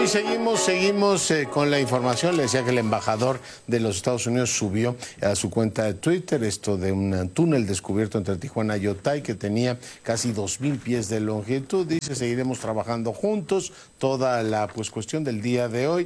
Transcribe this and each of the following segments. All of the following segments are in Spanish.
Bueno, y seguimos con la información. Le decía que el embajador de los Estados Unidos subió a su cuenta de Twitter esto de un túnel descubierto entre Tijuana y Otay que tenía casi 2,000 pies de longitud. Dice, seguiremos trabajando juntos. Toda la cuestión del día de hoy.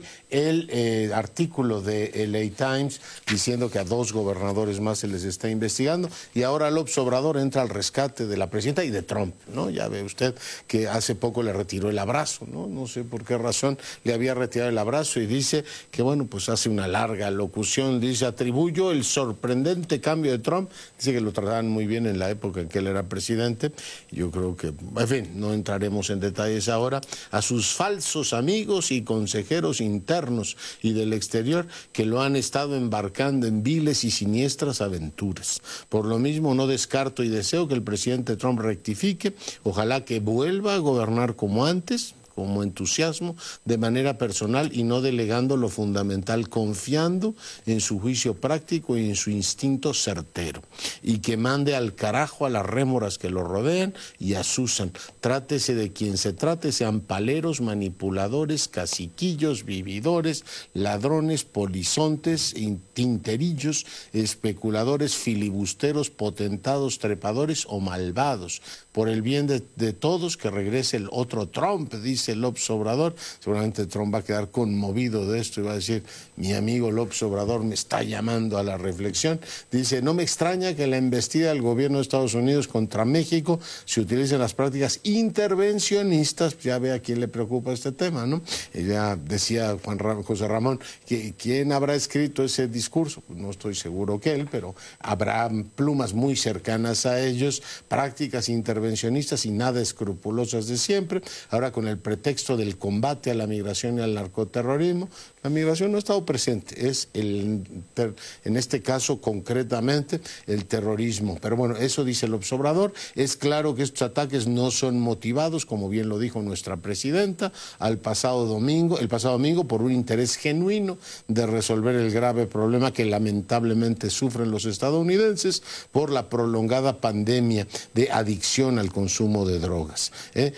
El artículo de LA Times diciendo que a 2 gobernadores más se les está investigando. Y ahora López Obrador entra al rescate de la presidenta y de Trump, ¿no? Ya ve usted que hace poco le retiró el abrazo, ¿no? No sé por qué razón le había retirado el abrazo y dice que, bueno, pues hace una larga locución. Dice, atribuyo el sorprendente cambio de Trump. Dice que lo trataban muy bien en la época en que él era presidente. Yo creo que, en fin, no entraremos en detalles ahora. A sus falsos amigos y consejeros internos y del exterior que lo han estado embarcando en viles y siniestras aventuras. Por lo mismo, no descarto y deseo que el presidente Trump rectifique. Ojalá que vuelva a gobernar como antes, como entusiasmo, de manera personal y no delegando lo fundamental, confiando en su juicio práctico y en su instinto certero. Y que mande al carajo a las rémoras que lo rodean y a Susan. Trátese de quien se trate, sean paleros, manipuladores, caciquillos, vividores, ladrones, polizontes, tinterillos, especuladores, filibusteros, potentados, trepadores o malvados. Por el bien de todos, que regrese el otro Trump, dice López Obrador. Seguramente Trump va a quedar conmovido de esto y va a decir, mi amigo López Obrador me está llamando a la reflexión. Dice, no me extraña que en la embestida del gobierno de Estados Unidos contra México se utilicen las prácticas intervencionistas. Ya ve a quién le preocupa este tema, ¿no? Ya decía José Ramón, que ¿quién habrá escrito ese discurso? Pues no estoy seguro que él, pero habrá plumas muy cercanas a ellos, prácticas intervencionistas y nada escrupulosas de siempre. Ahora con el pretexto del combate a la migración y al narcoterrorismo, la migración no ha estado presente, es en este caso concretamente el terrorismo. Pero bueno, eso dice López Obrador. Es claro que estos ataques no son motivados, como bien lo dijo nuestra presidenta, el pasado domingo por un interés genuino de resolver el grave problema que lamentablemente sufren los estadounidenses por la prolongada pandemia de adicción al consumo de drogas.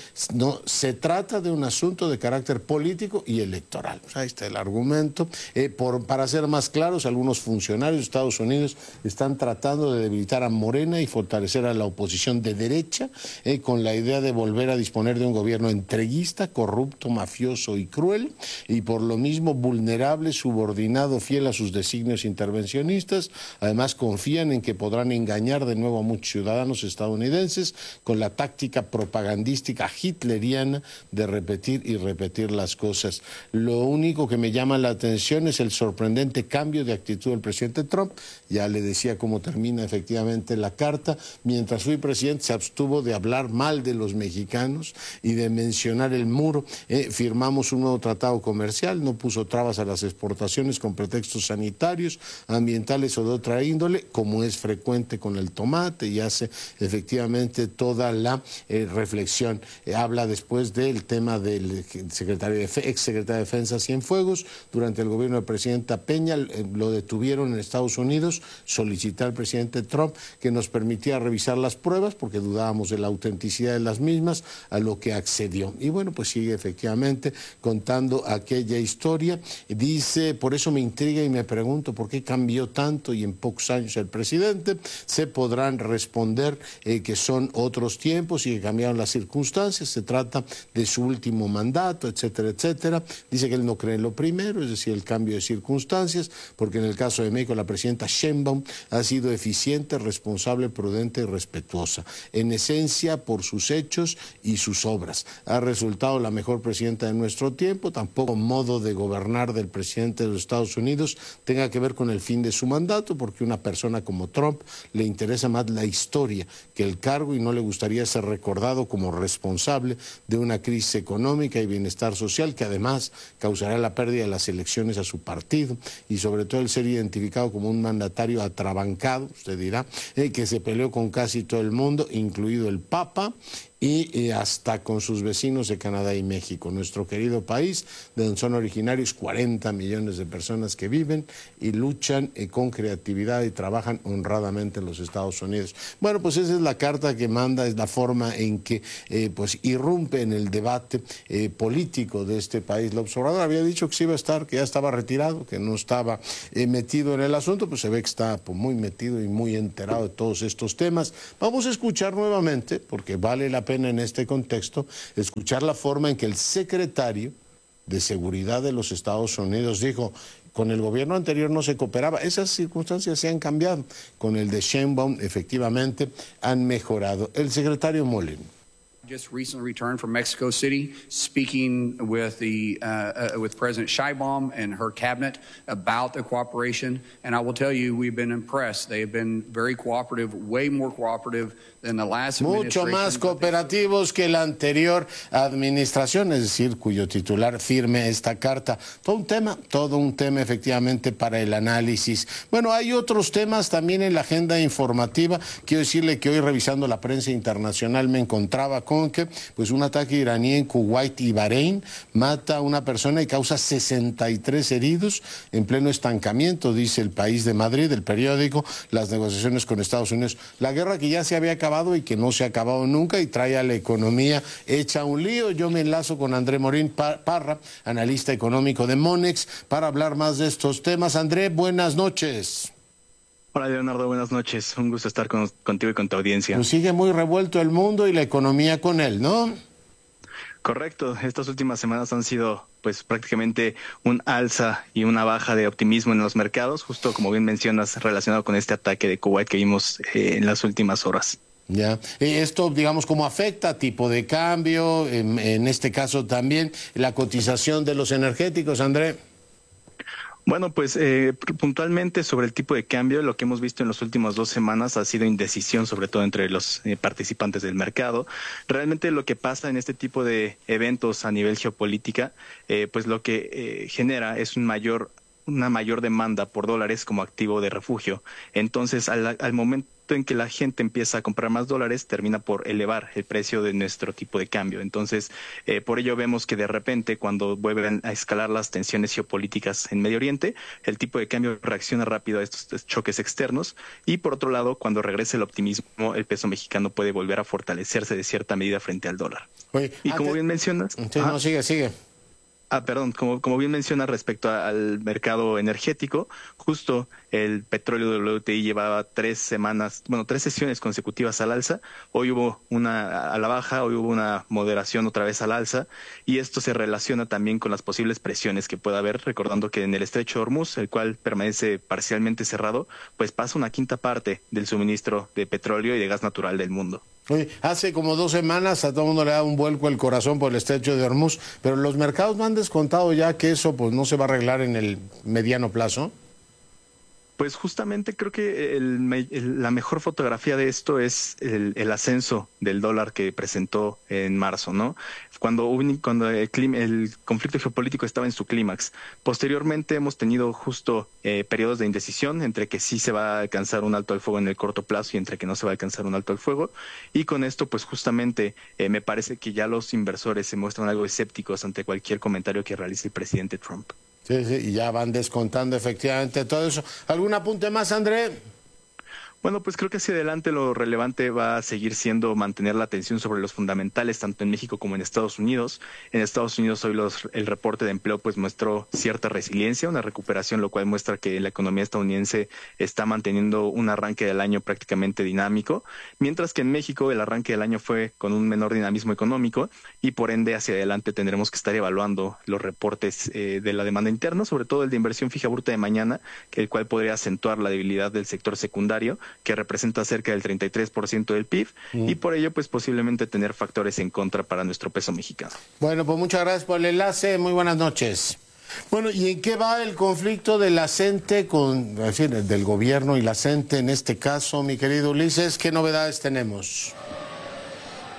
No, se trata de un asunto de carácter político y electoral. Pues ahí está el argumento. Para ser más claros, algunos funcionarios de Estados Unidos están tratando de debilitar a Morena y fortalecer a la oposición de derecha con la idea de volver a disponer de un gobierno entreguista, corrupto, mafioso y cruel, y por lo mismo vulnerable, subordinado, fiel a sus designios intervencionistas. Además, confían en que podrán engañar de nuevo a muchos ciudadanos estadounidenses con la táctica propagandística hitleriana de repetir y repetir las cosas. Lo único que me llama la atención es el sorprendente cambio de actitud del presidente Trump. Ya le decía cómo termina efectivamente la carta. Mientras fui presidente se abstuvo de hablar mal de los mexicanos y de mencionar el muro. Firmamos un nuevo tratado comercial, no puso trabas a las exportaciones con pretextos sanitarios, ambientales o de otra índole, como es frecuente con el tomate, y hace efectivamente toda la reflexión. Habla después del tema del ex secretario de Defensa Cienfuegos. Durante el gobierno del presidenta Peña lo detuvieron en Estados Unidos, solicité al presidente Trump que nos permitiera revisar las pruebas porque dudábamos de la autenticidad de las mismas, a lo que accedió. Y bueno, pues sigue efectivamente contando aquella historia. Dice, por eso me intriga y me pregunto por qué cambió tanto y en pocos años el presidente. Se podrán responder que son otros tiempos y que cambiaron las circunstancias, se trata de su último mandato, etcétera, etcétera. Dice que él no cree en lo primero, es decir, el cambio de circunstancias, porque en el caso de México la presidenta Sheinbaum ha sido eficiente, responsable, prudente y respetuosa. En esencia, por sus hechos y sus obras. Ha resultado la mejor presidenta de nuestro tiempo. Tampoco modo de gobernar del presidente de los Estados Unidos tenga que ver con el fin de su mandato, porque una persona como Trump le interesa más la historia que el cargo y no le gustaría ser recordado como responsable de una crisis económica y bienestar social que además causará la pérdida de las elecciones a su partido y sobre todo el ser identificado como un mandatario atrabancado, usted dirá, que se peleó con casi todo el mundo, incluido el Papa, y hasta con sus vecinos de Canadá y México, nuestro querido país, de donde son originarios 40 millones de personas que viven y luchan con creatividad y trabajan honradamente en los Estados Unidos. Bueno, pues esa es la carta que manda, es la forma en que pues irrumpe en el debate político de este país. López Obrador había dicho que sí iba a estar, que ya estaba retirado, que no estaba metido en el asunto, pues se ve que está pues, muy metido y muy enterado de todos estos temas. Vamos a escuchar nuevamente, porque vale la pena en este contexto, escuchar la forma en que el secretario de Seguridad de los Estados Unidos dijo: con el gobierno anterior no se cooperaba. Esas circunstancias se han cambiado. Con el de Sheinbaum, efectivamente, han mejorado. El secretario Molin. Just recently returned from Mexico City, speaking with President Sheinbaum and her cabinet about the cooperation. And I will tell you, we've been impressed. They have been very cooperative, way more cooperative than the last administration. Mucho más cooperativos que la anterior administración, es decir, cuyo titular firme esta carta. Todo un tema efectivamente para el análisis. Bueno, hay otros temas también en la agenda informativa. Quiero decirle que hoy, revisando la prensa internacional, me encontraba con que pues un ataque iraní en Kuwait y Bahrein mata a una persona y causa 63 heridos en pleno estancamiento, dice El País de Madrid, el periódico, las negociaciones con Estados Unidos. La guerra que ya se había acabado y que no se ha acabado nunca y trae a la economía hecha un lío. Yo me enlazo con André Morín Parra, analista económico de Monex, para hablar más de estos temas. André, buenas noches. Hola Leonardo, buenas noches. Un gusto estar contigo y con tu audiencia. Pues sigue muy revuelto el mundo y la economía con él, ¿no? Correcto. Estas últimas semanas han sido pues prácticamente un alza y una baja de optimismo en los mercados, justo como bien mencionas, relacionado con este ataque de Kuwait que vimos en las últimas horas. Ya, esto, digamos, ¿cómo afecta tipo de cambio? En este caso también la cotización de los energéticos, André. Bueno, pues puntualmente sobre el tipo de cambio, lo que hemos visto en las últimas 2 semanas ha sido indecisión, sobre todo entre los participantes del mercado. Realmente lo que pasa en este tipo de eventos a nivel geopolítica, pues lo que genera es una mayor demanda por dólares como activo de refugio. Entonces, al momento en que la gente empieza a comprar más dólares, termina por elevar el precio de nuestro tipo de cambio. Entonces, por ello vemos que de repente, cuando vuelven a escalar las tensiones geopolíticas en Medio Oriente, el tipo de cambio reacciona rápido a estos choques externos. Y por otro lado, cuando regrese el optimismo, el peso mexicano puede volver a fortalecerse de cierta medida frente al dólar. Oye, y como bien mencionas... Sí, no, sigue. Perdón, como bien menciona respecto al mercado energético, justo el petróleo WTI llevaba 3 sesiones consecutivas al alza. Hoy hubo una a la baja, hoy hubo una moderación otra vez al alza, y esto se relaciona también con las posibles presiones que pueda haber, recordando que en el estrecho de Hormuz, el cual permanece parcialmente cerrado, pues pasa una quinta parte del suministro de petróleo y de gas natural del mundo. Oye, hace como 2 semanas a todo el mundo le da un vuelco el corazón por el estrecho de Hormuz, pero los mercados no han descontado ya que eso pues no se va a arreglar en el mediano plazo. Pues justamente creo que la mejor fotografía de esto es el ascenso del dólar que presentó en marzo, ¿no? Cuando el conflicto geopolítico estaba en su clímax. Posteriormente hemos tenido justo periodos de indecisión entre que sí se va a alcanzar un alto al fuego en el corto plazo y entre que no se va a alcanzar un alto al fuego. Y con esto, pues justamente me parece que ya los inversores se muestran algo escépticos ante cualquier comentario que realice el presidente Trump. Sí, y ya van descontando efectivamente todo eso. ¿Algún apunte más, André? Bueno, pues creo que hacia adelante lo relevante va a seguir siendo mantener la atención sobre los fundamentales, tanto en México como en Estados Unidos. En Estados Unidos hoy el reporte de empleo pues mostró cierta resiliencia, una recuperación, lo cual muestra que la economía estadounidense está manteniendo un arranque del año prácticamente dinámico, mientras que en México el arranque del año fue con un menor dinamismo económico y por ende hacia adelante tendremos que estar evaluando los reportes de la demanda interna, sobre todo el de inversión fija bruta de mañana, el cual podría acentuar la debilidad del sector secundario, que representa cerca del 33% del PIB, y por ello pues posiblemente tener factores en contra para nuestro peso mexicano. Bueno, pues muchas gracias por el enlace, muy buenas noches. Bueno, ¿y en qué va el conflicto de la CENTE del gobierno y la CENTE en este caso, mi querido Ulises? ¿Qué novedades tenemos?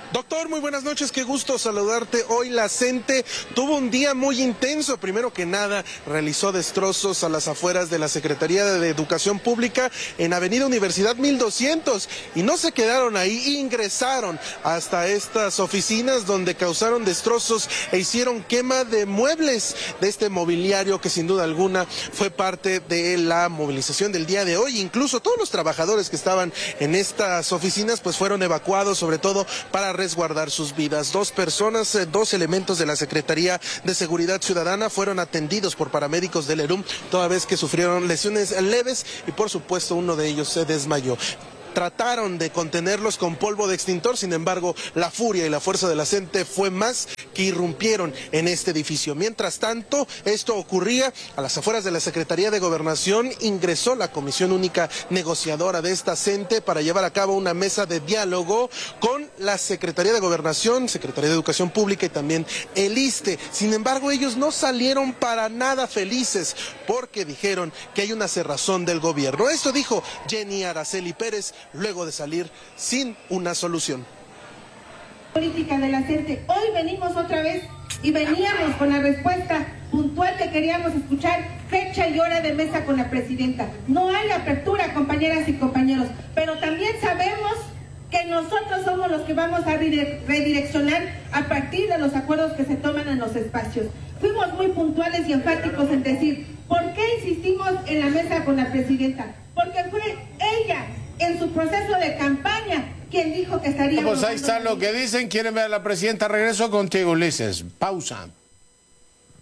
Doctor, muy buenas noches, qué gusto saludarte. Hoy la CENTE tuvo un día muy intenso. Primero que nada, realizó destrozos a las afueras de la Secretaría de Educación Pública en Avenida Universidad 1200. Y no se quedaron ahí, ingresaron hasta estas oficinas donde causaron destrozos e hicieron quema de muebles de este mobiliario que sin duda alguna fue parte de la movilización del día de hoy. Incluso todos los trabajadores que estaban en estas oficinas pues fueron evacuados, sobre todo para resguardar sus vidas. 2 personas, 2 elementos de la Secretaría de Seguridad Ciudadana fueron atendidos por paramédicos del ERUM, toda vez que sufrieron lesiones leves y por supuesto uno de ellos se desmayó. Trataron de contenerlos con polvo de extintor, sin embargo, la furia y la fuerza de la CENTE fue más que irrumpieron en este edificio. Mientras tanto, esto ocurría a las afueras de la Secretaría de Gobernación, ingresó la Comisión Única Negociadora de esta CENTE para llevar a cabo una mesa de diálogo con la Secretaría de Gobernación, Secretaría de Educación Pública y también el ISSSTE. Sin embargo, ellos no salieron para nada felices porque dijeron que hay una cerrazón del gobierno. Esto dijo Jenny Araceli Pérez luego de salir sin una solución. Política de la CENTE. Hoy venimos otra vez y veníamos con la respuesta puntual que queríamos escuchar, fecha y hora de mesa con la presidenta. No hay apertura, compañeras y compañeros, pero también sabemos que nosotros somos los que vamos a redireccionar a partir de los acuerdos que se toman en los espacios. Fuimos muy puntuales y enfáticos en decir, ¿por qué insistimos en la mesa con la presidenta? Porque fue ella, en su proceso de campaña, quien dijo que estaría... Pues ahí está lo que dicen. ¿Quieren ver a la presidenta? Regreso contigo, Ulises. Pausa.